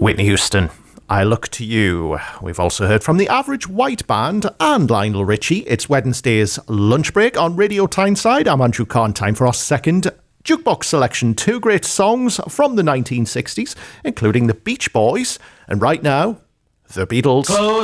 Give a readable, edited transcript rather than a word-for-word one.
Whitney Houston, I Look to You. We've also heard from the Average White Band and Lionel Richie. It's Wednesday's lunch break on Radio Tyneside. I'm Andrew Kahn. Time for our second jukebox selection. Two great songs from the 1960s, including the Beach Boys. And right now, the Beatles.